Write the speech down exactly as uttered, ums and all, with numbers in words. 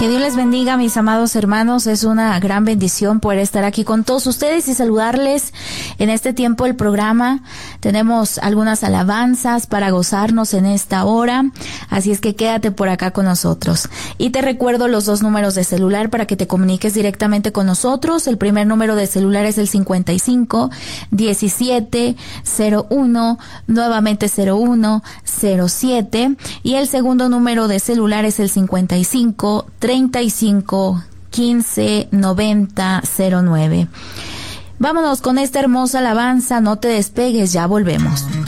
Que Dios les bendiga, mis amados hermanos. Es una gran bendición poder estar aquí con todos ustedes y saludarles en este tiempo del programa. Tenemos algunas alabanzas para gozarnos en esta hora, así es que quédate por acá con nosotros. Y te recuerdo los dos números de celular para que te comuniques directamente con nosotros. El primer número de celular es el cincuenta y cinco, diecisiete, cero uno, nuevamente cero uno, cero siete, y el segundo número de celular es el cincuenta y cinco, treinta y cinco, quince, noventa, cero nueve. Vámonos con esta hermosa alabanza, no te despegues, ya volvemos.